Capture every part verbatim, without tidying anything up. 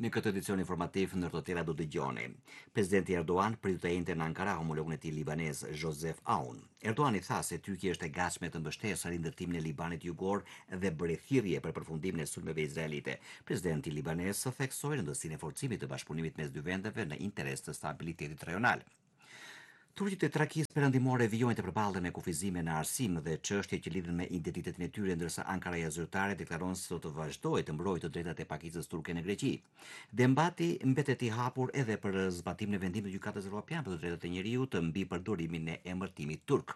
Në këtë edicion informativ ndër të tjera do dëgjoni. Presidenti Erdogan pritet të ente në Ankara homologun e tij libanez Joseph Aoun. Erdogan i tha se Tyrkia është e gatshme të mbështesë rindërtimin e Libanit jugor dhe bëri thirrje për përfundimin e sulmeve izraelite. Presidenti libanez theksoi rëndësinë e forcimit të bashkëpunimit mes dy vendeve në interes të stabilitetit rajonal. Turqit e Trakisë perëndimore vijojnë të përballen me kufizime në arsim dhe çështje që lidhen me identitetin e tyre, ndërsa Ankara-ja zyrtare deklaron se do të vazhdojë të mbrojë të drejtat e pakicës turke në Greqi. Dembati mbetet i hapur edhe për zbatimin e vendimit të Gjykatës Evropiane për të drejtat e njeriut mbi përdorimin e emërtimit turk.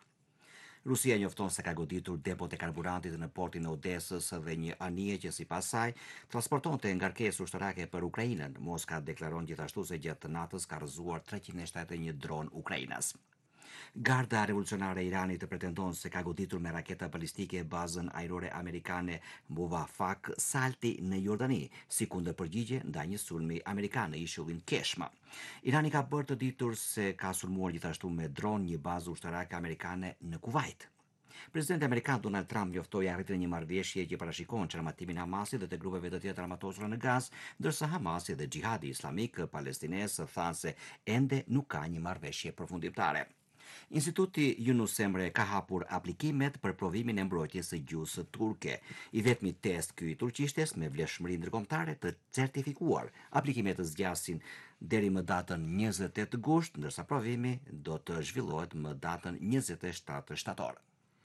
Rusia njofton se ka goditur depot e karburantit në portin e Odesës dhe një anije që sipas saj transportonte ngarkesë ushtarake për Ukrainën. Moska deklaron gjithashtu se gjatë natës ka rrëzuar treqind e shtatëdhjetë e një dron Ukrainas. Garda revolucionare e Iranit pretendon se ka goditur me raketa balistike bazën ajrore amerikane Muvafak Salti në Jordani, si kundër përgjigje ndaj një sulmi amerikan në ishullin Keshma. Irani ka bërë të ditur se ka sulmuar gjithashtu me dron një bazë ushtarake amerikane në Kuvajt. Presidenti amerikan Donald Trump njoftoi arritjen e një marrëveshje që parashikon çarmatimin e Hamasit dhe të grupeve të tjera armatosura në Gaz, ndërsa Hamasi dhe Xhihadi Islamik palestinez thanë se ende nuk ka një marrëveshje përfundimtare. Instituti Yunus Emre ka hapur aplikimet për provimin e mbrojtjes së gjuhës turke. I vetmi test ky i turqishtes me vlefshmëri ndërkombëtare të certifikuar. Aplikimet të zgjasin deri më datën njëzet e tetë gusht, ndërsa provimi do të zhvillohet më datën njëzet e shtatë shtator.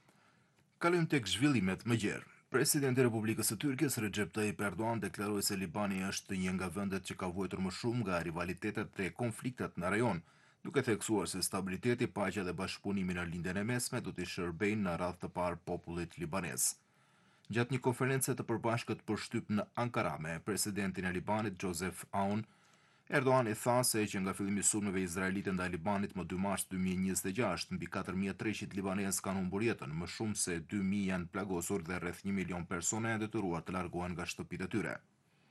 Kalojmë tek zhvillimet më gjerë. Presidenti i Republikës së Tyrkisë Recep Tayyip Erdogan deklaroi se Libani është një nga vendet që ka vuajtur më shumë nga rivalitetet dhe konfliktet në rajon, duke theksuar se stabiliteti, paqja dhe bashkëpunimi në lindjen e mesme do t'i shërbejnë në radhë të parë popullit libanez. Gjatë një konference të përbashkët për shtyp në Ankara me presidentin e Libanit Joseph Aoun, Erdogan i tha se që nga fillimi i sulmeve izraelite ndaj Libanit më dy mars dy mijë e njëzet e gjashtë, mbi katër mijë e treqind libanezë kanë humbur jetën, më shumë se dy mijë janë plagosur dhe rreth një milion persona janë detyruar të largohen nga shtëpitë e tyre.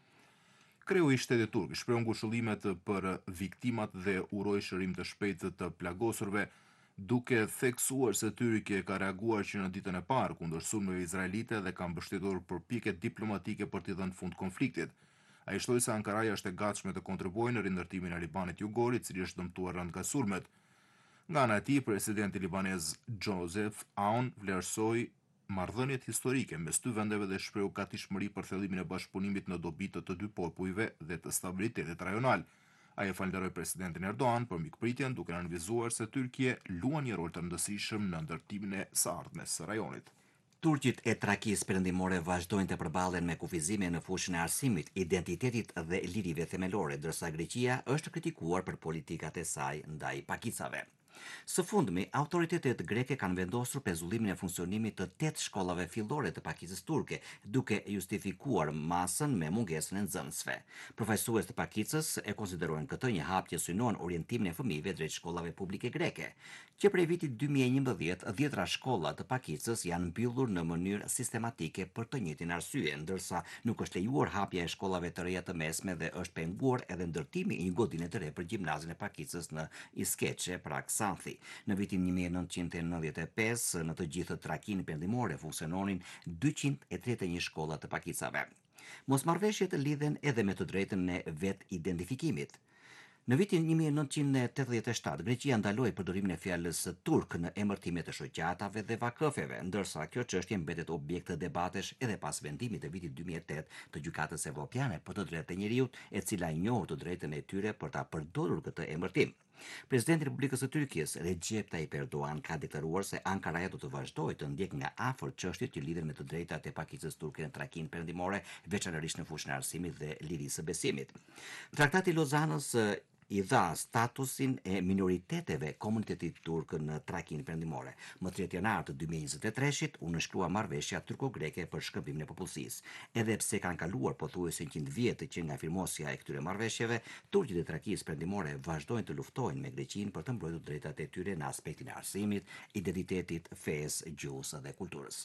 Kreu i shtetit turk shpreu ngushëllimet për viktimat dhe uroi shërim të shpejtë të plagosurve, duke theksuar se Tyrkia ka reaguar që në ditën e parë kundër sulmeve izraelite dhe ka mbështetur përpjekje diplomatike për t'i dhënë fund konfliktit. Ai shtoi se Ankaraja është e gatshme të kontribuojë në rindërtimin e Libanit jugor, i cili është dëmtuar rënd nga sulmet. Nga ana e tij, presidenti libanez Joseph Aoun vlerësoi marrëdhëniet historike mes dy vendeve dhe shprehu gatishmëri për thellimin e bashkëpunimit në dobi të të dy popujve dhe të stabilitetit rajonal. Ai e falenderoi presidentin Erdogan për mikpritjen, duke nënvizuar se Tyrkia luan një rol të rëndësishëm në ndërtimin e së ardhmes së rajonit. Turqit e Trakisë perëndimore vazhdojnë të përballen me kufizime në fushën e arsimit, identitetit dhe lirive themelore, ndërsa Greqia është kritikuar për politikat e saj ndaj pakicave. Së fundmi, autoritetet greke kanë vendosur pezullimin e funksionimit të tetë shkollave fillore të pakicës turke, duke justifikuar masën me mungesën e nxënësve. Përfaqësues të pakicës e konsiderojnë këtë një hap që synon orientimin e fëmijëve drejt shkollave publike greke. Që prej vitit dy mijë e njëmbëdhjetë, dhjetra shkolla të pakicës janë mbyllur në mënyrë sistematike për të njëjtin arsye, ndërsa nuk është lejuar hapja e shkollave të reja të mesme dhe është penguar edhe ndërtimi i një godine të re për gjimnazin e pakicës në Iskeçe, pra Xanthi. Në vitin një mijë e nëntëqind e nëntëdhjetë e pesë, në të gjithë Trakinë perëndimore funksiononin dyqind e tridhjetë e një shkolla të pakicave. Mosmarrveshjet lidhen edhe me të drejtën e vet identifikimit. Në vitin një mijë e nëntëqind e tetëdhjetë e shtatë, Greqia ndaloi përdorimin e fjalës turk në emërtime të shoqatave dhe vakëfeve, ndërsa kjo çështje mbetet objekt të debatesh edhe pas vendimit të vitit dy mijë e tetë të Gjykatës Evropiane për të drejtat e njeriut, e cila i njohur të drejtën e tyre për ta përdorur këtë emërtim. Presidenti i Republikës së Tyrkisë Recep Tayyip Erdogan ka deklaruar se Ankaraja do të vazhdojë të ndjek nga afër çështjet që lidhen me të drejtat e pakicës turke në Trakinë perëndimore, veçanërisht në fushën e arsimit dhe lirisë së besimit. Traktati i Lozanës i dha statusin e minoriteteve komunitetit turk në Trakinë perëndimore. Më tridhjetë janar të dy mijë e njëzet e treshit u nënshkrua marrëveshja turko-greke për shkëmbimin e popullsisë. Edhe pse kanë kaluar pothuajse njëqind vjet që nga firmosja e këtyre marrëveshjeve, turqit e Trakisë perëndimore vazhdojnë të luftojnë me Greqinë për të mbrojtur drejtat e tyre në aspektin e arsimit, identitetit, fesë, gjuhës dhe kulturës.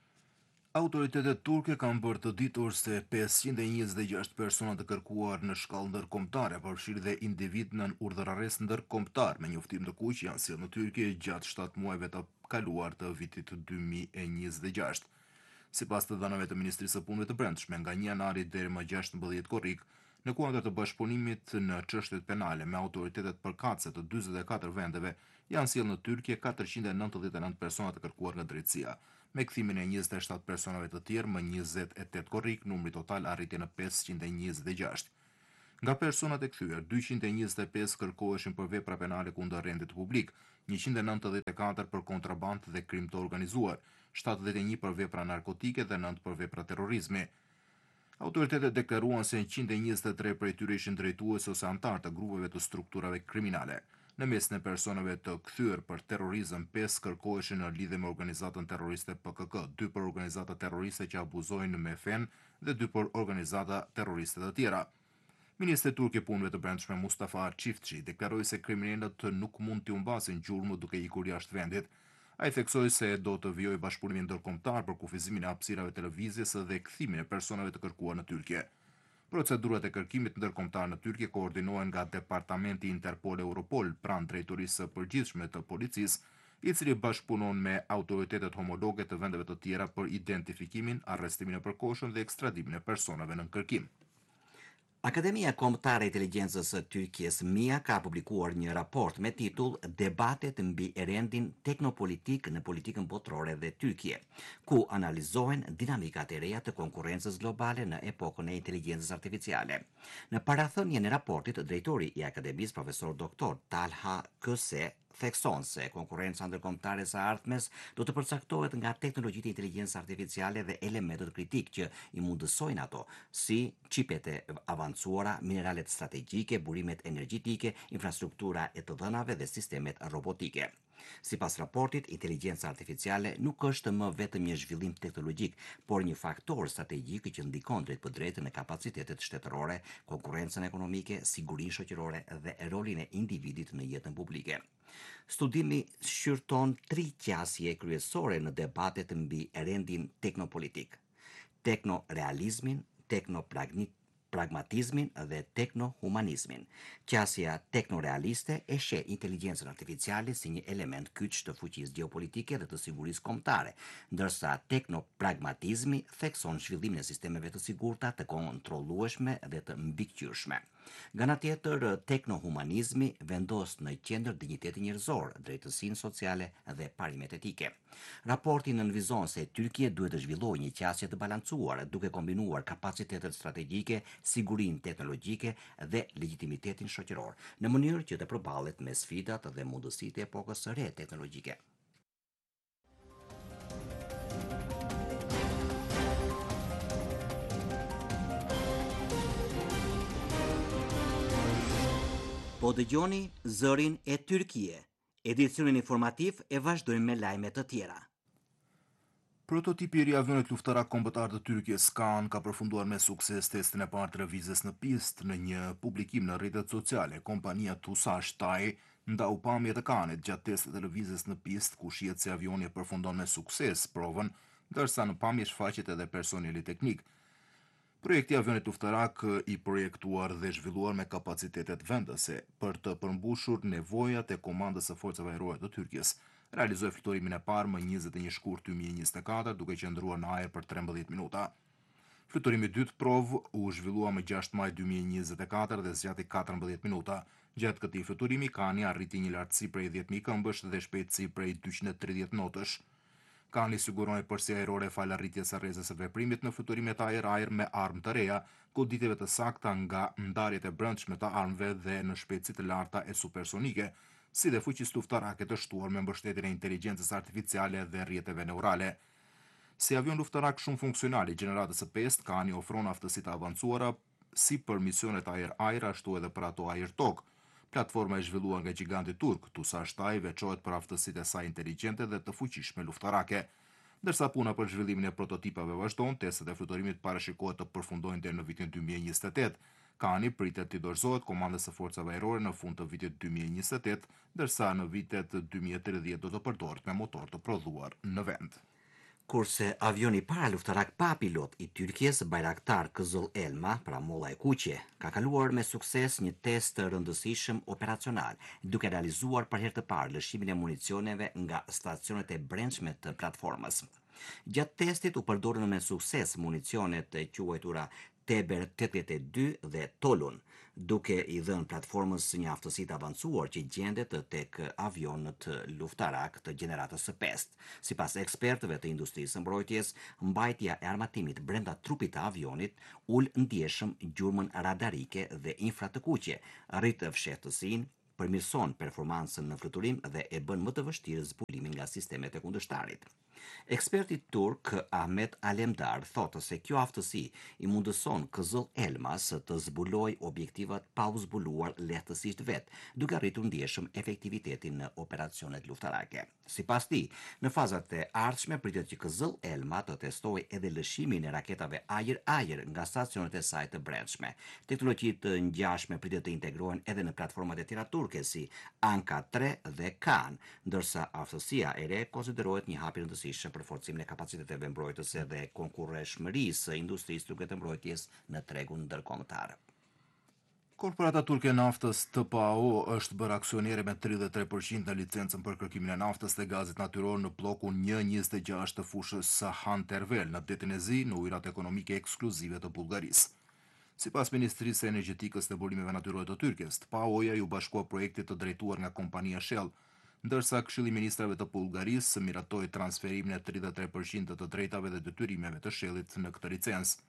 Autoritetet turke kanë bërë të ditur se pesëqind e njëzet e gjashtë persona të kërkuar në shkallë ndërkombëtare, përfshirë dhe individ nën urdhërarrest ndërkombëtar me njoftim të kuq janë sjellë në Tyrki gjatë shtatë muajve të kaluar të vitit dy mijë e njëzet e gjashtë. Sipas të dhënave të Ministrisë së Punëve të Brendshme, nga një janari deri më gjashtëmbëdhjetë korrik, Në kuadër të bashkëpunimit në çështjet penale me autoritetet përkatëse të dyzet e katër vendeve, janë sjellë në Tyrkie katërqind e nëntëdhjetë e nëntë persona të kërkuar nga drejtësia. Me kthimin e njëzet e shtatë personave të tjerë më njëzet e tetë korrik, numri total arritje në pesëqind e njëzet e gjashtë. Nga personat e kthyer, dyqind e njëzet e pesë kërkoheshin për vepra penale kundër rendit publik, njëqind e nëntëdhjetë e katër për kontrabandë dhe krim të organizuar, shtatëdhjetë e një për vepra narkotike dhe nëntë për vepra terrorizmi. Autoritetet deklaruan se njëqind e njëzet e tre prej tyre ishin drejtues ose antar të grupeve të strukturave kriminale. Në mes në personave të kthyer për terrorizëm, pesë kërkoheshin në lidhje me organizatën terroriste P K K, dy për organizata terroriste që abuzojnë me fen dhe dy për organizata terroriste të tjera. Ministri turk i punëve të brendshme Mustafa Çiftçi deklaroi se kriminalët nuk mund t'i humbasin gjurmë duke ikur jashtë vendit. Ai theksoi se do të vijojë bashkëpunimin ndërkombëtar për kufizimin e hapësirave të lëvizjes dhe kthimin e personave të kërkuar në Tyrkje. Procedurat e kërkimit ndërkombëtar në Tyrkje koordinohen nga Departamenti Interpol Europol pranë drejtorisë së përgjithshme të policisë, i cili bashkëpunon me autoritetet homologe të vendeve të tjera për identifikimin, arrestimin e përkohshëm dhe ekstradimin e personave në kërkim. Akademia Kombëtare e Inteligjencës së Tyrkisë M I A ka publikuar një raport me titull Debatet mbi rendin teknopolitik në politikën botërore dhe Tyrkie, ku analizohen dinamikat e reja të konkurrencës globale në epokën e inteligjencës artificiale. Në parathënien e raportit, drejtori i Akademisë profesor doktor Talha Köse thekson se konkurrenca ndërkombëtare së ardhmes do të përcaktohet nga teknologjitë e inteligjencës artificiale dhe elementët kritik që i mundësojnë ato, si çipet e avancuara, mineralet strategjike, burimet energjetike, infrastruktura e të dhënave dhe sistemet robotike. Sipas raportit, inteligjenca artificiale nuk është më vetëm një zhvillim teknologjik, por një faktor strategjik që ndikon drejt për drejtë në kapacitetet shtetërore, konkurrencën ekonomike, sigurinë shoqërore dhe rolin e individit në jetën publike. Studimi shqyrton tri qasje kryesore në debatet mbi rendin teknopolitik: teknorealizmin, teknopragmatismin pragmatizmin dhe teknohumanizmin. Qasja teknorealiste e sheh inteligjencën artificiale si një element kyç të fuqisë gjeopolitike dhe të sigurisë kombëtare, ndërsa teknopragmatizmi thekson zhvillimin e sistemeve të sigurta, të kontrollueshme dhe të mbikëqyrshme. Nga ana tjetër, teknohumanizmi vendos në qendër dinjitetin njerëzor, drejtësinë sociale dhe parimet etike. Raporti nënvizon se Tyrkia duhet të zhvillojë një qasje të balancuar, duke kombinuar kapacitetet strategjike, sigurinë teknologjike dhe legitimitetin shoqëror, në mënyrë që të përballet me sfidat dhe mundësitë e epokës së re teknologjike. Po dëgjoni Zërin e Tyrkie. Edicionin informativ e vazhdojmë me lajme të tjera. Prototipi i ri avionit luftarak kombëtar të Tyrkisë Kaan ka përfunduar me sukses testin e parë të lëvizjes në pistë. Në një publikim në rrjetet sociale, kompania Tusash Tai ndau pamje të Kaanit gjatë testit të lëvizjes në pistë, ku shihet se avioni e përfundon me sukses provën, ndërsa në pamje shfaqet edhe personeli teknik. Projekti i avionit luftarak i projektuar dhe zhvilluar me kapacitetet vendase për të përmbushur nevojat e komandës së forcave ajrore të Tyrkisë, realizoi flutorimin e parë më njëzet e një shkurt dy mijë e njëzet e katër, duke qëndruar në ajër për trembëdhjetë minuta. Fluturimi i dytë provë u zhvillua më gjashtë maj dy mijë e njëzet e katër dhe zgjati katërmbëdhjetë minuta. Gjatë këtij fluturimi, Kaani arriti një lartësi prej dhjetë mijë këmbësh dhe shpejtësi prej dyqind e tridhjetë notësh. Kaani siguroi përsi ajrore fal arritjes së rrezës së veprimit në fluturimet ajër-ajër me armë të reja, goditjeve të sakta nga ndarjet e brendshme të armëve dhe në shpejtësi të larta e supersonike, si dhe fuqisë luftarake të shtuar me mbështetjen e inteligjencës artificiale dhe rrjeteve neurale. Si avion luftarak shumë funksional i gjeneratës së pestë, Kaani ofron aftësi të avancuara si për misionet ajër-ajër ashtu edhe për ato ajër-tokë. Platforma e zhvilluar nga giganti turk, Tusash Tai, veçohet për aftësitë e saj inteligjente dhe të fuqishme luftarake. Ndërsa puna për zhvillimin e prototipave vazhdon, testet e fluturimit parashikohet të përfundojnë deri në vitin dy mijë e njëzet e tetë. Kaani pritet të dorëzohet komandës së forcave ajrore në fund të vitit dy mijë e njëzet e tetë, ndërsa në vitet dy mijë e tridhjetë do të përdoret me motor të prodhuar në vend. Kurse avioni para luftarak pa pilot i Tyrkisë, Bayraktar Kızıl Elma, pra molla e kuqe, ka kaluar me sukses një test të rëndësishëm operacional, duke realizuar për herë të parë lëshimin e municioneve nga stacionet e brendshme të platformës. Gjatë testit u përdorën me sukses municionet e quajtura Teber tetëdhjetë e dy dhe Tolun, duke i dhënë platformës një aftësi të avancuar që gjendet tek avionët luftarak të gjeneratës së pestë. Sipas ekspertëve të industrisë së mbrojtjes, mbajtja e armatimit brenda trupit të avionit ul ndjeshëm gjurmën radarike dhe infra të kuqe, rrit fshehtësinë, përmirëson performancën në fluturim dhe e bën më të vështirë zbulimin nga sistemet e kundërshtarit. Eksperti turk Ahmet Alemdar thotë se kjo aftësi i mundëson K Z L Elmas të zbulojë objektivat pa u zbuluar lehtësisht vet, duke arritur ndjeshëm efektivitetin në operacionet luftarake. Sipas tij, në fazat e ardhshme pritet që K Z L Elma të testojë edhe lëshimin e raketave ajër-ajër nga stacionet e saj të brendshme. Teknologjitë të ngjashme pritet të integrohen edhe në platformat e tjera turke si Anka tre dhe Kan, ndërsa aftësia e re konsiderohet një hap i rëndësishëm për forcimin e kapaciteteve mbrojtëse dhe konkurreshmërisë së industrisë turke të mbrojtjes në tregun ndërkombëtar. Korporata turke e naftës T P A O është bërë aksionere me tridhjetë e tre përqind në licencën për kërkimin e naftës dhe gazit natyror në bllokun një njëzet e gjashtë të fushës Sahan Tervel në detin e Zi në ujërat ekonomike ekskluzive të Bullgarisë. Sipas Ministrisë së Energjetikës dhe Burimeve Natyrore të Tyrkisë, T P A O-ja ju bashkua projektit të drejtuar nga kompania Shell, ndërsa Këshilli i Ministrave të Bullgarisë miratoi transferimin e tridhjetë e tre përqind të drejtave dhe detyrimeve të Shellit në këtë licencë.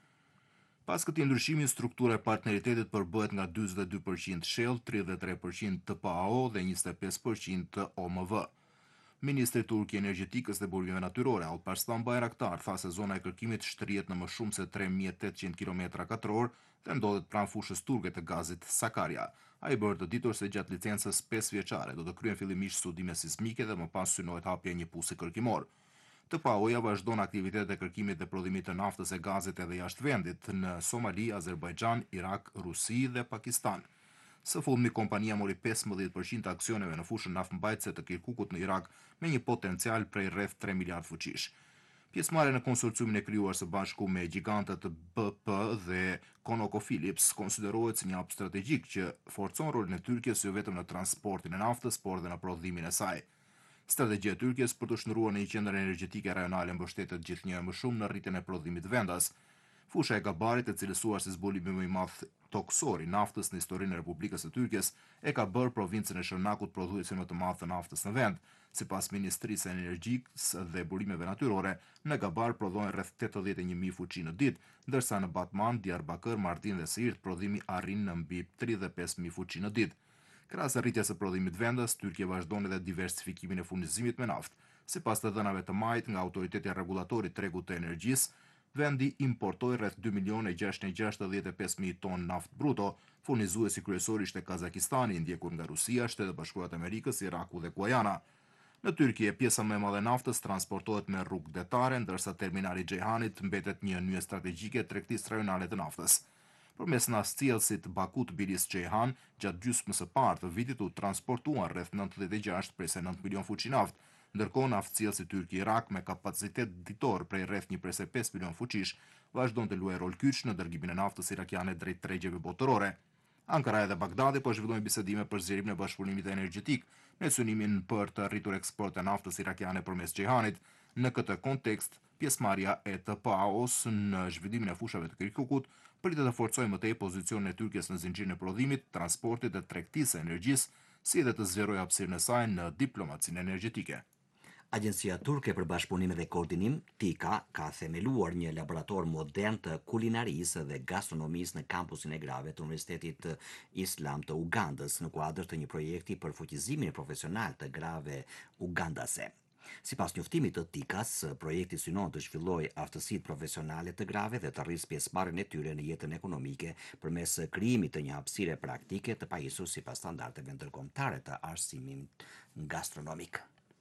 Pas këtij ndryshimi, struktura e partneritetit përbëhet nga dyzet e dy përqind Shell, tridhjetë e tre përqind T P A O dhe njëzet e pesë përqind O M V. Ministri turk i energjetikës dhe burimeve natyrore, Alparslan Bayraktar, tha se zona e kërkimit shtrihet në më shumë se tre mijë e tetëqind kilometra katror dhe ndodhet pranë fushës turke të gazit Sakarya. Ai bërë të ditur se gjatë licencës pesë vjeçare do të kryen fillimisht studime sismike dhe më pas synohet hapja e një pusi kërkimor. T P A O-ja vazhdon aktivitetet e kërkimit dhe prodhimit të naftës e gazit edhe jashtë vendit në Somali, Azerbajxhan, Irak, Rusi dhe Pakistan. Së fundmi, kompania mori pesëmbëdhjetë përqind të aksioneve në fushën naftmbajtëse të Kirkukut në Irak me një potencial prej rreth tre miliard fuqish. Pjesëmarrja në konsorciumin e krijuar së bashku me gjigantët B P dhe ConocoPhillips konsiderohet si një hap strategjik që forcon rolin e Tyrkisë jo vetëm në transportin e naftës, por edhe në prodhimin e saj. Strategjia e Tyrkisë për të shndruar në një qendër energjetike rajonale mbështetet gjithnjë më shumë në rritjen e prodhimit vendas. Fusha e Gabarit, e cilësuar si zbulimi më i madh toksor i naftës në historinë e Republikës së Tyrkisë, e ka bërë provincën e Shërnakut prodhuese më të madh të naftës në vend. Sipas Ministrisë së Energjisë dhe Burimeve Natyrore, në Gabar prodhohen rreth tetëdhjetë e një mijë fuqi në ditë, ndërsa në Batman, Diyarbakır, Mardin dhe Siirt prodhimi arrin në mbi tridhjetë e pesë mijë fuqi në ditë. Krahas rritjes së prodhimit vendas, Tyrkia vazhdon edhe diversifikimin e furnizimit me naftë. Sipas të dhënave të majit nga Autoriteti Rregullator i Tregut të Energjisë, vendi importoi rreth dy milionë e gjashtëqind e gjashtëdhjetë e pesë mijë ton naftë bruto, furnizuesi kryesor ishte Kazakistani, ndjekur nga Rusia, Shtetet Bashkuara të Amerikës, Iraku dhe Guyana. Në Tyrki, pjesa më e madhe e naftës transportohet me rrugë detare, ndërsa terminali i Xhejhanit mbetet një nyje strategjike e tregtisë rajonale të naftës. Përmes naftsjellësit Baku Tbilisi Xhejhan, gjatë gjysmës së parë të vitit u transportuan rreth nëntëdhjetë e gjashtë prej nëntë milion fuqi naftë, ndërkohë naftsjellësi Tyrki-Irak me kapacitet ditor prej rreth një e pesë milion fuqish vazhdon të luajë rol kyç në dërgimin e naftës irakiane drejt tregjeve botërore. Ankara dhe Bagdadi po zhvillojnë bisedime për zgjerimin e bashkëpunimit energjetik në synimin për të rritur eksport e naftës irakiane përmes Xhejhanit. Në këtë kontekst, pjesëmarrja e T P A O-s në zhvillimin e fushave të Kirkukut pritet të forcojë më tej pozicionin e Turqisë në zinxhirin e prodhimit, transportit dhe tregtisë së energjisë, si edhe të zgjerojë hapësirën e saj në diplomacinë energjetike. Agjencia Turke për Bashkëpunim dhe Koordinim, TIKA, ka themeluar një laborator modern të kulinarisë dhe gastronomisë në kampusin e grave të Universitetit Islam të Ugandës në kuadër të një projekti për fuqizimin profesional të grave ugandase. Sipas njoftimit të TIKA-s, projekti synon të zhvillojë aftësitë profesionale të grave dhe të rrisë pjesëmarrjen e tyre në jetën ekonomike përmes krijimit të një hapësire praktike të pajisur sipas standardeve ndërkombëtare të arsimit gastronomik.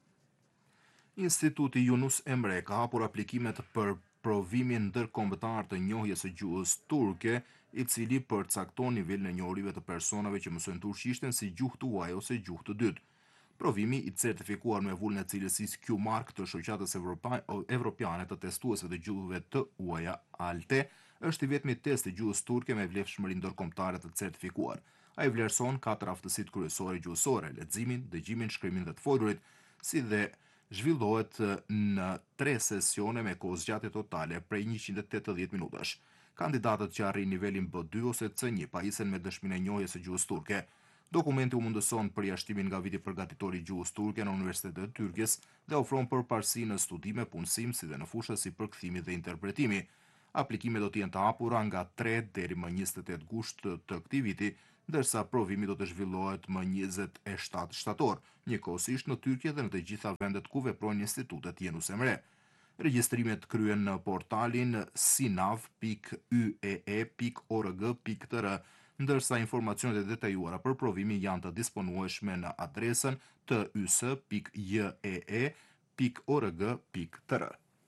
Instituti Yunus Emre ka hapur aplikimet për provimin ndërkombëtar të njohjes së gjuhës turke, i cili përcakton nivelin e njohurive të personave që mësojnë turqishten si gjuhë të huaj ose gjuhë të dytë. Provimi, i certifikuar me vullën e cilësisë Q Mark të shoqatës evropiane të testuesve të gjuhëve të huaja ALTE, është i vetmi test i gjuhës turke me vlefshmëri ndërkombëtare të certifikuar. Ai vlerëson katër aftësitë kryesore gjuhësore: leximin, dëgjimin, shkrimin dhe të folurit, si dhe zhvillohet në tre sesione me kohë zgjatje totale prej njëqind e tetëdhjetë minutash. Kandidatët që arrin nivelin B dy ose C një pajisen me dëshminë e njohjes së gjuhës turke. Dokumenti u mundëson përjashtimin nga viti përgatitor i gjuhës turke në Universitetet e Tyrkjes dhe ofron përparësi në studime, punësim, si dhe në fusha si përkthimi dhe interpretimi. Aplikimet do të jenë të hapura nga tre deri më njëzet e tetë gusht të këtij viti, ndërsa provimi do të zhvillohet më njëzet e shtatë shtator, njëkohësisht në Tyrkje dhe në të gjitha vendet ku veprojnë institutet Yunus Emre. Regjistrimet kryen në portalin sinav pikë yee pikë org pikë tr, ndërsa informacionet e detajuara për provimin janë të disponueshme në adresën t y s pikë jee pikë org pikë tr.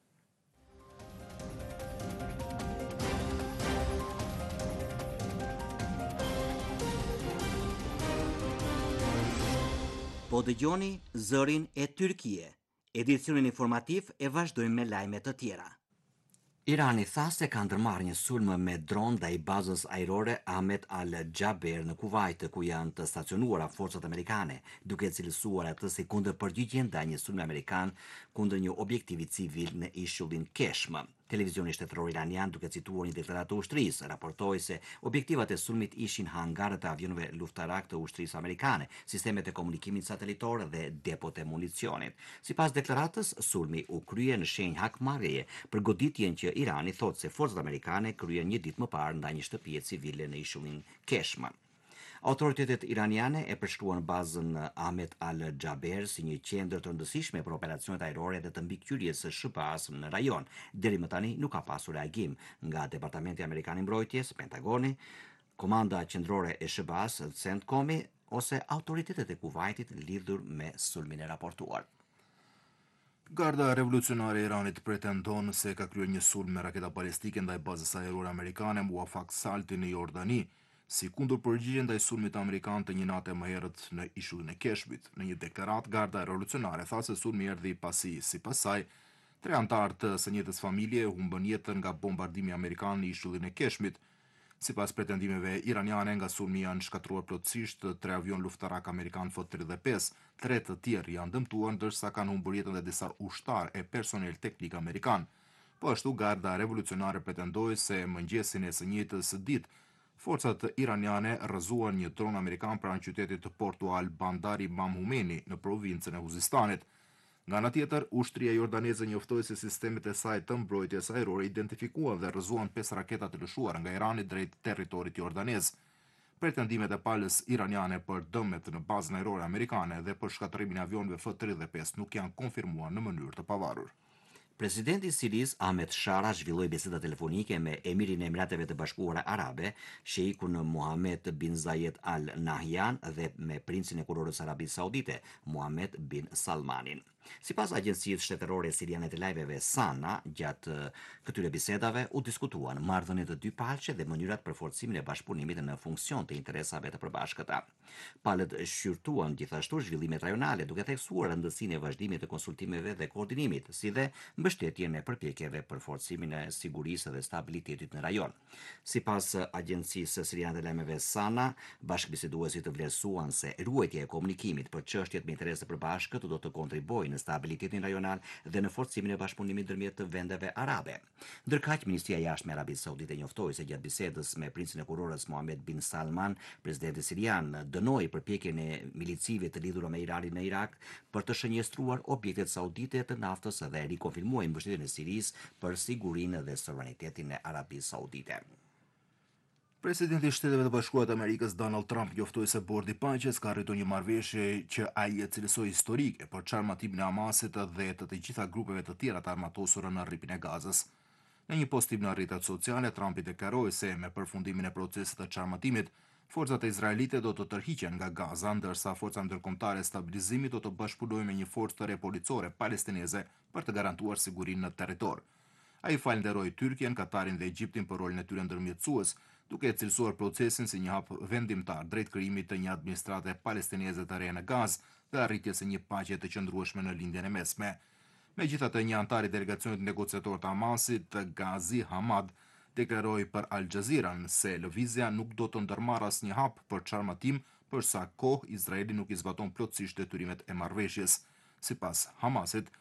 Po dëgjoni zërin e Tyrkie. Edicionin informativ e vazhdojmë me lajme të tjera. Irani tha se ka ndërmarrë një sulm me dron ndaj bazës ajrore Ahmed al-Jaber në Kuvajt, ku janë të stacionuara forcat amerikane, duke cilësuar atë si kundërpërgjigje ndaj një sulmi amerikan kundër një objektivi civil në ishullin Keshm. Televizioni shtetëror iranian, duke cituar një deklaratë të ushtrisë, raportoi se objektivat e sulmit ishin hangarët e avionëve luftarak të ushtrisë amerikane, sistemet e komunikimit satelitor dhe depot e municionit. Sipas deklaratës, sulmi u krye në shenjë hakmarrjeje për goditjen që Irani thotë se forcat amerikane kryen një ditë më parë ndaj një shtëpie civile në ishullin Keshm. Autoritetet iraniane e përshkruan bazën Ahmed al-Jaber si një qendër të rëndësishme për operacionet ajrore dhe të mbikëqyrjes së S B A-s në rajon. Deri më tani nuk ka pasur reagim nga Departamenti Amerikan i Mbrojtjes, Pentagoni, Komanda Qendrore e S B A-s, CENTCOM-i ose autoritetet e Kuvajtit lidhur me sulmin e raportuar. Garda revolucionare e Iranit pretendon se ka kryer një sulm me raketa balistike ndaj bazës ajrore amerikane Muafak Salti në Jordani, si kundur përgjigje ndaj sulmit amerikan të një nate më herët në ishullin e Keshmit. Në një deklaratë, Garda revolucionare tha se sulmi erdhi pasi, sipas saj, tre anëtar të së njëjtës familje humbën jetën nga bombardimi amerikan në ishullin e Keshmit. Sipas pretendimeve iraniane, nga sulmi janë shkatruar plotësisht tre avion luftarak amerikan F tridhjetë e pesë, tre të tjerë janë dëmtuar, ndërsa kanë humbur jetën edhe disa ushtar e personel teknik amerikan. Po ashtu, Garda revolucionare pretendoi se mëngjesin e së njëjtës ditë forcat iraniane rrëzuan një dron amerikan pranë qytetit të portual Bandar Imam Humeni në provincën e Huzistanit. Nga ana tjetër, ushtria jordaneze njoftoi se sistemet e saj të mbrojtjes ajrore identifikuan dhe rrëzuan pesë raketa të lëshuara nga Irani drejt territorit jordanez. Pretendimet e palës iraniane për dëmet në bazën ajrore amerikane dhe për shkatërimin e avionëve F tridhjetë e pesë nuk janë konfirmuar në mënyrë të pavarur. Presidenti i Sirisë Ahmed Shara zhvilloi biseda telefonike me emirin e Emirateve të Bashkuara Arabe, Sheikun Mohammed bin Zayed Al Nahyan dhe me princin e kurorës Arabisë Saudite, Mohammed bin Salmanin. Sipas agjencisë shtetërore siriane të lajmeve Sana, gjatë këtyre bisedave u diskutuan marrëdhëniet e dypalqe dhe mënyrat për forcimin e bashkëpunimit në funksion të interesave të përbashkëta. Palët shqyrtuan gjithashtu zhvillimet rajonale, duke theksuar rëndësinë e vazhdimit të konsultimeve dhe koordinimit, si dhe mbështetjen e përpjekjeve për forcimin e sigurisë dhe stabilitetit në rajon. Sipas agjencisë siriane të lajmeve Sana, bashkëbiseduesit vlerësuan se ruajtja e komunikimit për çështjet me interese të përbashkët do të kontribuojë në stabilitetin rajonal dhe në forcimin e bashkëpunimit ndërmjet të vendeve arabe. Ndërkaq, Ministria e Jashtme e Arabisë Saudite njoftoi se gjatë bisedës me princin e kurorës Mohammed bin Salman, presidenti sirian dënoi përpjekjen e milicive të lidhura me Iranin në Irak për të shënjestruar objektet saudite të naftës dhe rikonfirmuoi mbështetjen e Sirisë për sigurinë dhe sovranitetin e Arabisë Saudite. Presidenti i Shteteve të Bashkuara të Amerikës Donald Trump njoftoi se bordi i paqes ka arritur një marrëveshje që ai e cilësoi historike për çarmatimin e Hamasit dhe të të gjitha grupeve të tjera të armatosura në rripin e Gazës. Në një postim në rrjetet sociale, Trump deklaroi se me përfundimin e procesit të çarmatimit, forcat izraelite do të tërhiqen nga Gaza, ndërsa forca ndërkombëtare e stabilizimit do të bashkëpunojnë me një forcë të re policore palestineze për të garantuar sigurinë në territor. Ai falenderoi Tyrkien, Katarin dhe Egjiptin për rolin e tyre ndërmjetësues, duke e cilësuar procesin si një hap vendimtar drejt krijimit të një administrate palestineze të re në Gazë dhe arritjes së një paqe të qëndrueshme në lindjen e mesme. Megjithatë, një antar i delegacionit negociator të Hamasit, Ghazi Hamad, deklaroi për Al Jazeera se lëvizja nuk do të ndërmarrë asnjë hap për çarmatim, për sa kohë Izraeli nuk i zbaton plotësisht detyrimet e marrëveshjes. Sipas Hamasit,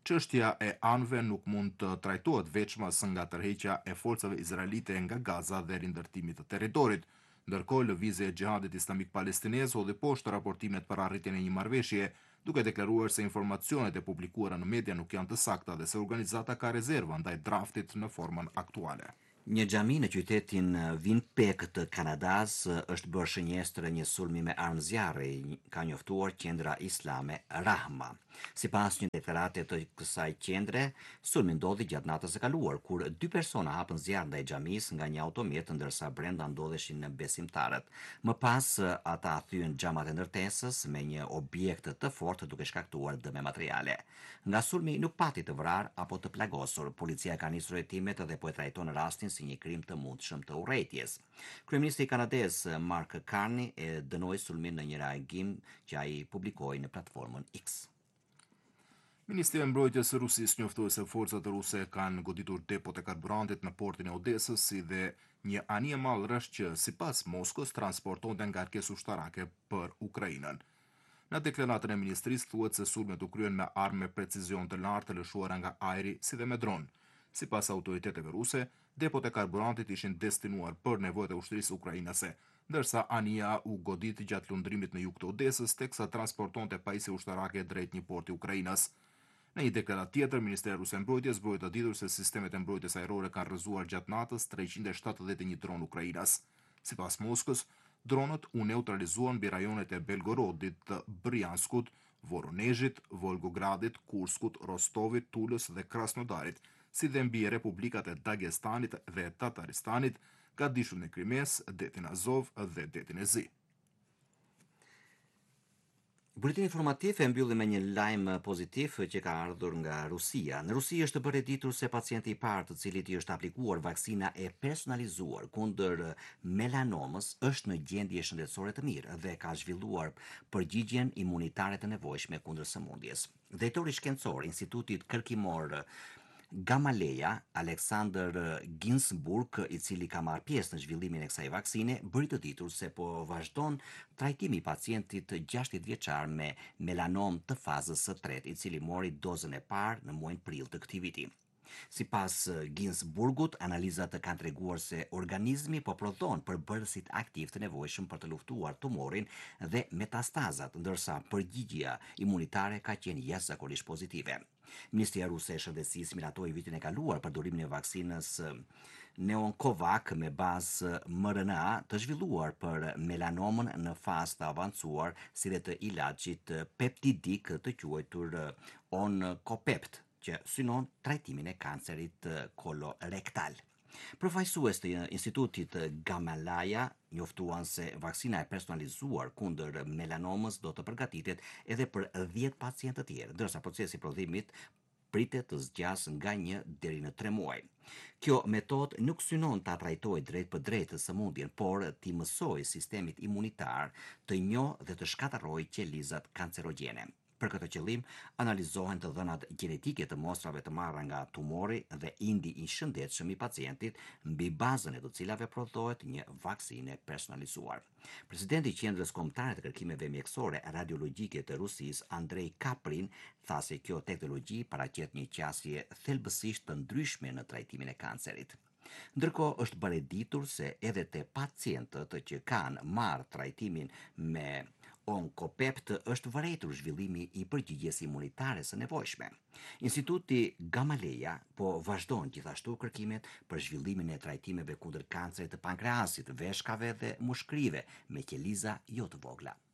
Çështja e anëve nuk mund të trajtohet veçmas nga tërheqja e forcave izraelite nga Gaza dhe rindërtimit të territorit. Ndërkohë, lëvizja e Gjihadit Islamik Palestinez hodhi poshtë raportimet për arritjen e një marrëveshje, duke deklaruar se informacionet e publikuara në media nuk janë të sakta dhe se organizata ka rezerva ndaj draftit në formën aktuale. Një xhami në qytetin Winnipeg të Kanadas është bërë shënjestër e një sulmi me armë zjarri, ka njoftuar qendra islame Rahma. Sipas një deklarate të kësaj qendre, sulmi ndodhi gjatë natës së kaluar, kur dy persona hapën zjarr ndaj xhamisë nga një automjet, ndërsa brenda ndodheshin besimtarët. Më pas ata thyen xhamat e ndërtesës me një objekt të fortë duke shkaktuar dëme materiale. Nga sulmi nuk pati të vrarë apo të plagosur. Policia ka nisur hetimet dhe po e trajton rastin si një krim të mundshëm të urrëties. Kryeministri kanadez Mark Carney e dënoi sulmin në një reagim që ai publikoi në platformën X. Ministri e Mbrojtjes së Rusisë njoftoi se forcat ruse kanë goditur depot e karburantit në portin e Odesës, si dhe një anije mallrash që sipas Moskës transportonte ngarkesë ushtarake për Ukrainën. Në deklaratën e ministrisë thuhet se sulmet u kryen me armë me precizion të lartë të lëshuara nga ajri, si dhe me dron. Sipas autoriteteve ruse, depot e karburantit ishin destinuar për nevojat e ushtrisë ukrainase, ndërsa anija u godit gjatë lundrimit në jug të Odesës, teksa transportonte pajisje ushtarake drejt një porti ukrainas. Në një deklaratë tjetër, Ministria Ruse e Mbrojtjes bëri të ditur se sistemet e mbrojtjes ajrore kanë rrëzuar gjatë natës treqind e shtatëdhjetë e një dron ukrainas. Sipas Moskës, dronët u neutralizuan mbi rajonet e Belgorodit, Bryanskut, Voronezhit, Volgogradit, Kurskut, Rostovit, Tulës dhe Krasnodarit, si dhe mbi republikat e Dagestanit dhe Tataristanit, ka dishun e Krimes, detin Azov dhe detin e Zi. Buletini informativ e mbylli me një lajm pozitiv që ka ardhur nga Rusia. Në Rusi është bërë e ditur se pacienti i parë të cilit i është aplikuar vaksina e personalizuar kundër melanomës është në gjendje shëndetësore të mirë dhe ka zhvilluar përgjigjen imunitare të nevojshme kundër sëmundjes. Drejtori shkencor i Institutit Kërkimor Gamaleya, Alexander Ginsburg, i cili ka marrë pjesë në zhvillimin e kësaj vaksine, bëri të ditur se po vazhdon trajtimi i pacientit gjashtëdhjetë vjeçar me melanom të fazës së tretë, i cili mori dozën e parë në muajin prill të këtij viti. Sipas Ginsburgut, analizat kanë treguar se organizmi po prodhon përbërësit aktiv të nevojshëm për të luftuar tumorin dhe metastazat, ndërsa përgjigjja imunitare ka qenë jashtëzakonisht pozitive. Ministria Ruse e Shëndetësisë miratoi vitin e kaluar përdorimin e vaksinës Neoncovac me bazë mRNA të zhvilluar për melanomën në fazë të avancuar, si dhe të ilaçit peptidik të quajtur Oncopept, që synon trajtimin e kancerit kolorektal. Përfaqësues të Institutit Gamaleya njoftuan se vaksina e personalizuar kundër melanomës do të përgatitet edhe për dhjetë pacientë të tjerë, ndërsa procesi i prodhimit pritet të zgjasë nga një deri në tre muaj. Kjo metodë nuk synon ta trajtojë drejt për drejt sëmundjen, por t'i mësojë sistemit imunitar të njohë dhe të shkatërrojë qelizat kancerogjene. Për këtë qëllim, analizohen të dhënat gjenetike të mostrave të marra nga tumori dhe indi i shëndetshëm i pacientit, mbi bazën e të cilave prodhohet një vaksinë personalizuar. Presidenti i Qendrës Kombëtare të Kërkimeve Mjekësore Radiologjike të Rusisë, Andrei Kaprin, tha se kjo teknologji paraqet një qasje thelbësisht të ndryshme në trajtimin e kancerit. Ndërkohë është bërë e ditur se edhe te pacientët që kanë marrë trajtimin me Oncopept është vërejtur zhvillimi i përgjigjes imunitare së nevojshme. Instituti Gamaleya po vazhdon gjithashtu kërkimet për zhvillimin e trajtimeve kundër kancerit të pankreasit, veshkave dhe mushkërive me qeliza jo të vogla.